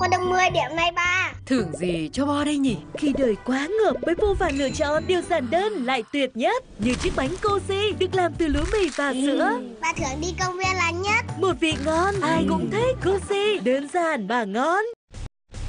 Con được 10 điểm này ba. Thưởng gì cho Bo đây nhỉ? Khi đời quá ngợp mới vô vàn lựa chọn, điều giản đơn lại tuyệt nhất. Như chiếc bánh Cozy được làm từ lúa mì và sữa. Ba thưởng đi công viên là nhất. Một vị ngon, ai cũng thích. Cozy, đơn giản mà ngon.